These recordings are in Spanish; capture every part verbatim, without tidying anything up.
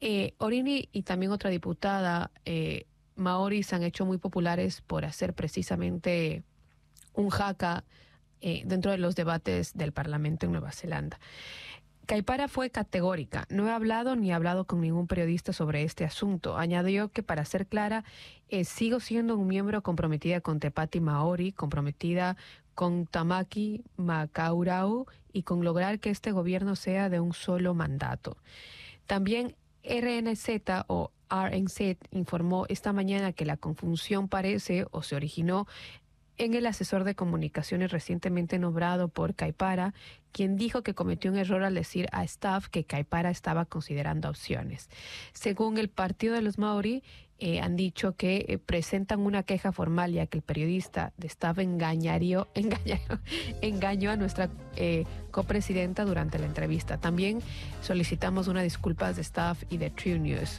Eh, Orini y también otra diputada, eh, maoris, se han hecho muy populares por hacer precisamente un jaca eh, dentro de los debates del Parlamento en Nueva Zelanda. Caipara fue categórica. No he hablado ni he hablado con ningún periodista sobre este asunto. Añadió que, para ser clara, eh, sigo siendo un miembro comprometida con Te Pati Maori, comprometida con Tamaki Makaurau y con lograr que este gobierno sea de un solo mandato. También R N Z o R N Z informó esta mañana que la confusión parece o se originó en el asesor de comunicaciones recientemente nombrado por Caipara, quien dijo que cometió un error al decir a Staff que Caipara estaba considerando opciones. Según el Partido de los Maori, eh, han dicho que eh, presentan una queja formal ya que el periodista de Staff engañaría, engañaría, engañó a nuestra eh, copresidenta durante la entrevista. También solicitamos una disculpa de Staff y de True News.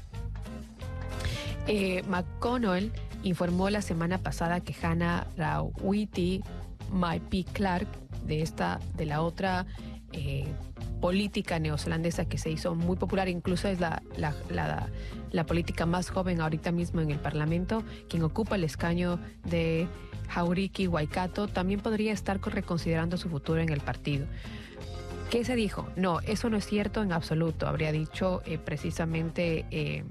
Eh, McConnell informó la semana pasada que Hannah Rawiti Mai-P. Clark, de esta, de la otra eh, política neozelandesa que se hizo muy popular, incluso es la, la, la, la política más joven ahorita mismo en el Parlamento, quien ocupa el escaño de Hauriki Waikato, también podría estar reconsiderando su futuro en el partido. ¿Qué se dijo? No, eso no es cierto en absoluto, habría dicho eh, precisamente eh,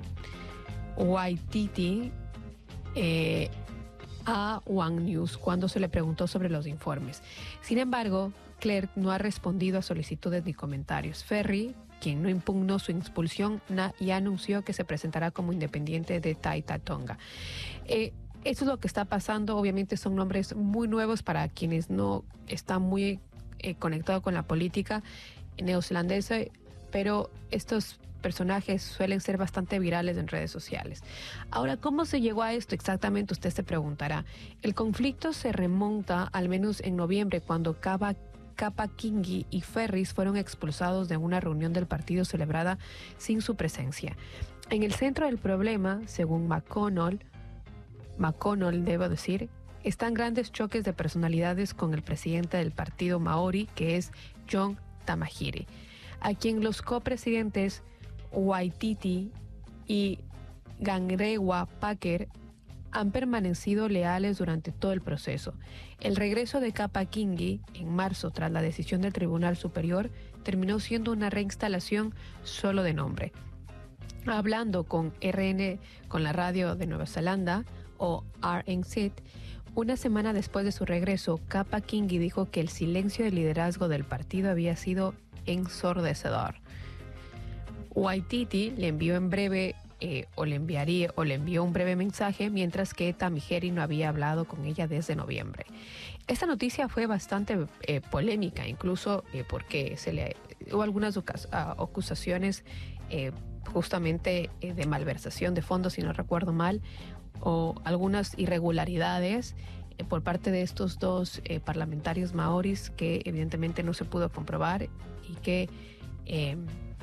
Waititi Eh, a One News cuando se le preguntó sobre los informes. Sin embargo, Clerk no ha respondido a solicitudes ni comentarios. Ferry, quien no impugnó su expulsión, ya anunció que se presentará como independiente de Taita Tonga. Eh, eso es lo que está pasando. Obviamente son nombres muy nuevos para quienes no están muy eh, conectados con la política neozelandesa, pero estos personajes suelen ser bastante virales en redes sociales. Ahora, ¿cómo se llegó a esto exactamente? Usted se preguntará. El conflicto se remonta al menos en noviembre, cuando Kapa, Kapa Kingi y Ferris fueron expulsados de una reunión del partido celebrada sin su presencia. En el centro del problema, según McConnell, McConnell debo decir, están grandes choques de personalidades con el presidente del partido Maori, que es John Tamahiri, a quien los copresidentes Waititi y Gangrewa Packer han permanecido leales durante todo el proceso. El regreso de Kapa Kingi en marzo, tras la decisión del Tribunal Superior, terminó siendo una reinstalación solo de nombre. Hablando con R N, con la radio de Nueva Zelanda, o R N Z, una semana después de su regreso, Kapa Kingi dijo que el silencio del liderazgo del partido había sido ensordecedor. Waititi le envió en breve eh, o le enviaría o le envió un breve mensaje, mientras que Tamiheri no había hablado con ella desde noviembre. Esta noticia fue bastante eh, polémica, incluso eh, porque se le hubo algunas ocas, uh, acusaciones eh, justamente eh, de malversación de fondos, si no recuerdo mal, o algunas irregularidades eh, por parte de estos dos eh, parlamentarios maoris que evidentemente no se pudo comprobar y que eh,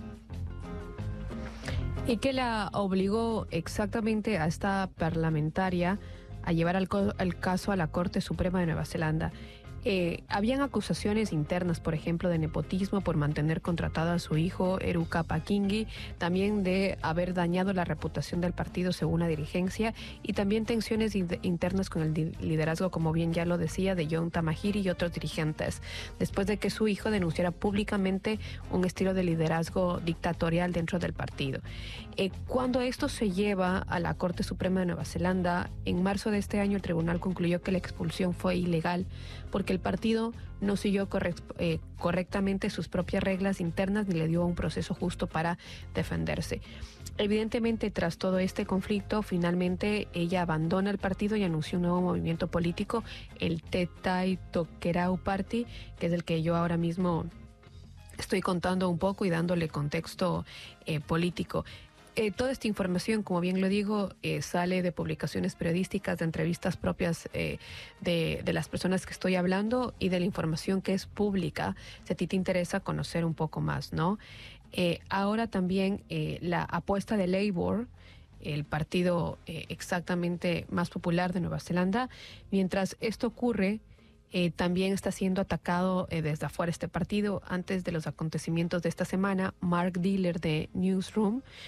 y que la obligó exactamente a esta parlamentaria a llevar el, el caso a la Corte Suprema de Nueva Zelanda. Eh, habían acusaciones internas, por ejemplo, de nepotismo por mantener contratado a su hijo, Eru Kapa Kingi, también de haber dañado la reputación del partido según la dirigencia, y también tensiones in internas con el liderazgo, como bien ya lo decía, de John Tamahiri y otros dirigentes, después de que su hijo denunciara públicamente un estilo de liderazgo dictatorial dentro del partido. Eh, cuando esto se lleva a la Corte Suprema de Nueva Zelanda, en marzo de este año el tribunal concluyó que la expulsión fue ilegal porque el partido no siguió correct, eh, correctamente sus propias reglas internas ni le dio un proceso justo para defenderse. Evidentemente, tras todo este conflicto, finalmente ella abandona el partido y anunció un nuevo movimiento político, el Te Tai Tokerau Party, que es el que yo ahora mismo estoy contando un poco y dándole contexto eh, político. Eh, toda esta información, como bien lo digo, eh, sale de publicaciones periodísticas, de entrevistas propias eh, de, de las personas que estoy hablando y de la información que es pública, si a ti te interesa conocer un poco más, ¿no? Eh, ahora también eh, la apuesta de Labour, el partido eh, exactamente más popular de Nueva Zelanda, mientras esto ocurre, Eh, también está siendo atacado eh, desde afuera este partido. Antes de los acontecimientos de esta semana, Mark Diller de Newsroom